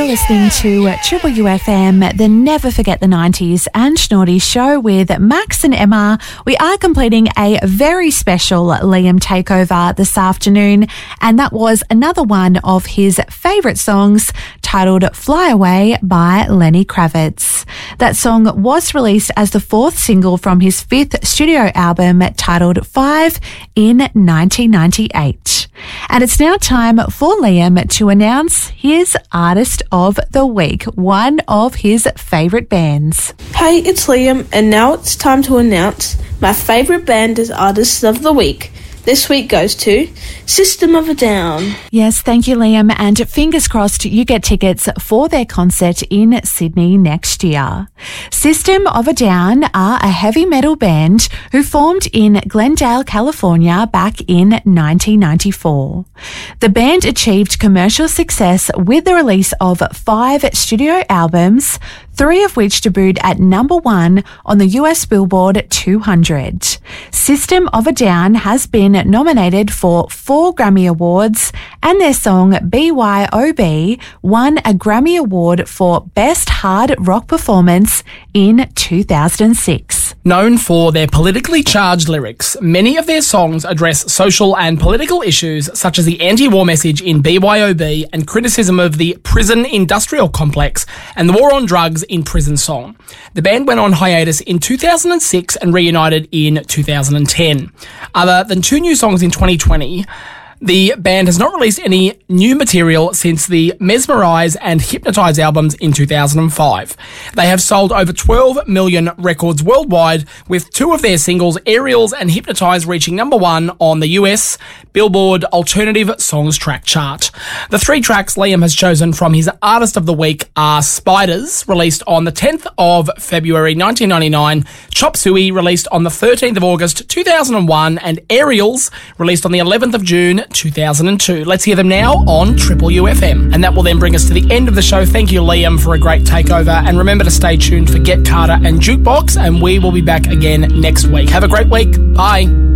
listening to Triple UFM, the Never Forget the 90s and Schnorty show with Max and Emma. We are completing a very special Liam takeover this afternoon, and that was another one of his favourite songs titled Fly Away by Lenny Kravitz. That song was released as the fourth single from his fifth studio album titled 5 in 1998. And it's now time for Liam to announce his Artist of the Week, one of his favourite bands. Hey, it's Liam, and now it's time to announce my favourite band as Artist of the Week. This week goes to System of a Down. Yes, thank you, Liam, and fingers crossed you get tickets for their concert in Sydney next year. System of a Down are a heavy metal band who formed in Glendale, California back in 1994. The band achieved commercial success with the release of 5 studio albums, 3 of which debuted at number 1 on the US Billboard 200. System of a Down has been nominated for 4 Grammy Awards, and their song BYOB won a Grammy Award for Best Hard Rock Performance in 2006. Known for their politically charged lyrics, many of their songs address social and political issues such as the anti-war message in BYOB and criticism of the prison industrial complex and the war on drugs in Prison Song. The band went on hiatus in 2006 and reunited in 2010. Other than 2 new songs in 2020, the band has not released any new material since the Mesmerize and Hypnotize albums in 2005. They have sold over 12 million records worldwide, with 2 of their singles, Aerials and Hypnotize, reaching number 1 on the US Billboard Alternative Songs track chart. The 3 tracks Liam has chosen from his Artist of the Week are Spiders, released on the 10th of February 1999, Chop Suey, released on the 13th of August 2001, and Aerials, released on the 11th of June 2002. Let's hear them now on Triple UFM. And that will then bring us to the end of the show. Thank you, Liam, for a great takeover. And remember to stay tuned for Get Carter and Jukebox, and we will be back again next week. Have a great week. Bye.